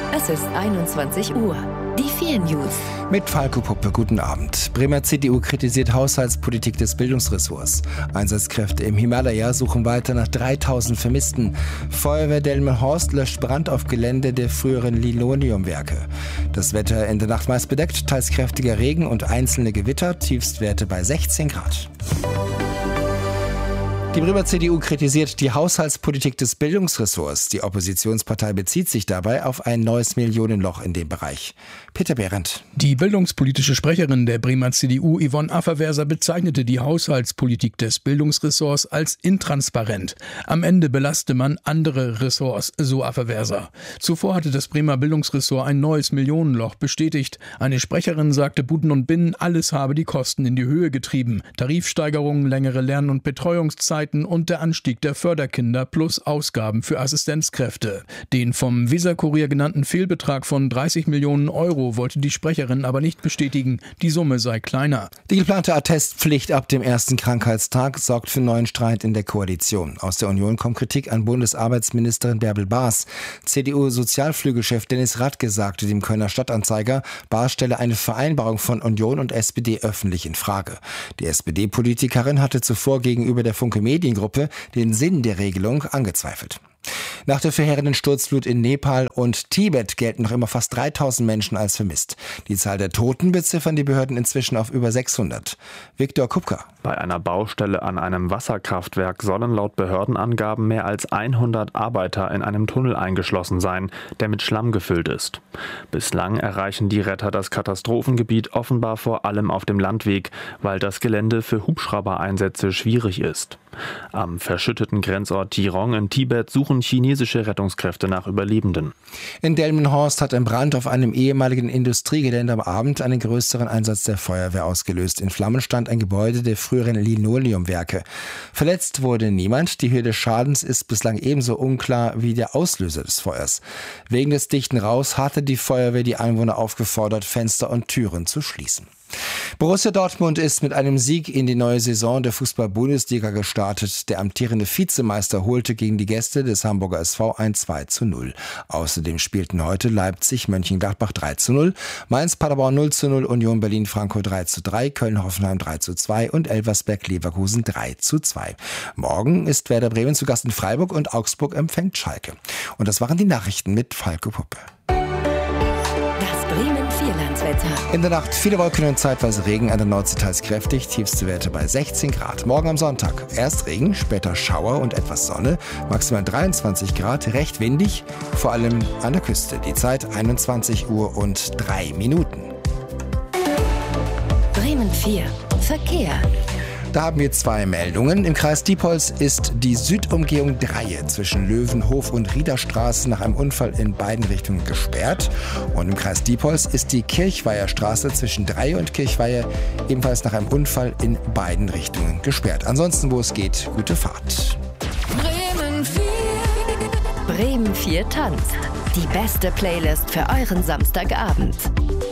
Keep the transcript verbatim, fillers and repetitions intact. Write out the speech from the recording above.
Es ist einundzwanzig Uhr. Die vier News. Mit Falco Puppe, guten Abend. Bremer C D U kritisiert Haushaltspolitik des Bildungsressorts. Einsatzkräfte im Himalaya suchen weiter nach dreitausend Vermissten. Feuerwehr Delmenhorst löscht Brand auf Gelände der früheren Linoleumwerke. Das Wetter in der Nacht meist bedeckt, teils kräftiger Regen und einzelne Gewitter, Tiefstwerte bei sechzehn Grad. Die Bremer C D U kritisiert die Haushaltspolitik des Bildungsressorts. Die Oppositionspartei bezieht sich dabei auf ein neues Millionenloch in dem Bereich. Peter Behrendt. Die bildungspolitische Sprecherin der Bremer C D U, Yvonne Afferwerser, bezeichnete die Haushaltspolitik des Bildungsressorts als intransparent. Am Ende belaste man andere Ressorts, so Afferwerser. Zuvor hatte das Bremer Bildungsressort ein neues Millionenloch bestätigt. Eine Sprecherin sagte, Buden und Binnen, alles habe die Kosten in die Höhe getrieben. Tarifsteigerungen, längere Lern- und Betreuungszeiten und der Anstieg der Förderkinder plus Ausgaben für Assistenzkräfte. Den vom Weser-Kurier genannten Fehlbetrag von dreißig Millionen Euro wollte die Sprecherin aber nicht bestätigen. Die Summe sei kleiner. Die geplante Attestpflicht ab dem ersten Krankheitstag sorgt für neuen Streit in der Koalition. Aus der Union kommt Kritik an Bundesarbeitsministerin Bärbel Baas. C D U-Sozialflügelchef Dennis Radke sagte dem Kölner Stadtanzeiger, Baas stelle eine Vereinbarung von Union und S P D öffentlich in Frage. Die S P D-Politikerin hatte zuvor gegenüber der Funke Mediengruppe den Sinn der Regelung angezweifelt. Nach der verheerenden Sturzflut in Nepal und Tibet gelten noch immer fast dreitausend Menschen als vermisst. Die Zahl der Toten beziffern die Behörden inzwischen auf über sechshundert. Viktor Kupka. Bei einer Baustelle an einem Wasserkraftwerk sollen laut Behördenangaben mehr als hundert Arbeiter in einem Tunnel eingeschlossen sein, der mit Schlamm gefüllt ist. Bislang erreichen die Retter das Katastrophengebiet offenbar vor allem auf dem Landweg, weil das Gelände für Hubschraubereinsätze schwierig ist. Am verschütteten Grenzort Tirong in Tibet suchen chinesische Rettungskräfte nach Überlebenden. In Delmenhorst hat ein Brand auf einem ehemaligen Industriegelände am Abend einen größeren Einsatz der Feuerwehr ausgelöst. In Flammen stand ein Gebäude der früheren Linoleumwerke. Verletzt wurde niemand. Die Höhe des Schadens ist bislang ebenso unklar wie der Auslöser des Feuers. Wegen des dichten Rauchs hatte die Feuerwehr die Einwohner aufgefordert, Fenster und Türen zu schließen. Borussia Dortmund ist mit einem Sieg in die neue Saison der Fußball-Bundesliga gestartet. Der amtierende Vizemeister holte gegen die Gäste des Hamburger S V ein zwei zu null. Außerdem spielten heute Leipzig Mönchengladbach drei zu null, Mainz Paderborn null zu null, Union Berlin Frankfurt drei zu drei, Köln Hoffenheim drei zu zwei und Elversberg Leverkusen drei zu zwei. Morgen ist Werder Bremen zu Gast in Freiburg und Augsburg empfängt Schalke. Und das waren die Nachrichten mit Falco Puppe. Bremen-Vierlandswetter. In der Nacht viele Wolken und zeitweise Regen, an der Nordsee teils kräftig, tiefste Werte bei sechzehn Grad. Morgen am Sonntag erst Regen, später Schauer und etwas Sonne, maximal dreiundzwanzig Grad, recht windig, vor allem an der Küste. Die Zeit einundzwanzig Uhr und drei Minuten. Bremen vier. Verkehr. Da haben wir zwei Meldungen. Im Kreis Diepholz ist die Südumgehung Dreie zwischen Löwenhof und Riederstraße nach einem Unfall in beiden Richtungen gesperrt. Und im Kreis Diepholz ist die Kirchweiher Straße zwischen Dreie und Kirchweiher ebenfalls nach einem Unfall in beiden Richtungen gesperrt. Ansonsten, wo es geht, gute Fahrt. Bremen vier. Bremen vier tanzt. Die beste Playlist für euren Samstagabend.